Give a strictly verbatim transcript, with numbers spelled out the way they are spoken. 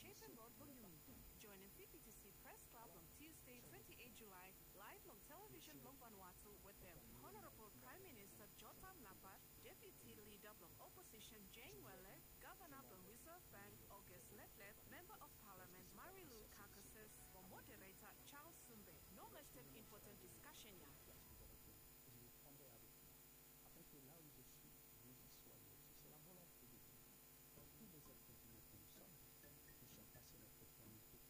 Chapin Road, Bungumi. Join in P P T C Press Club on Tuesday, twenty-eighth July, live on television Long Vanuatu with the Honorable Prime Minister Jotam Napat, Deputy Leader of Opposition Jane Welle, Governor of Reserve Bank August Letlet, Member of Parliament Marilu Kakasis, or Moderator Charles Sumbe. No mistake important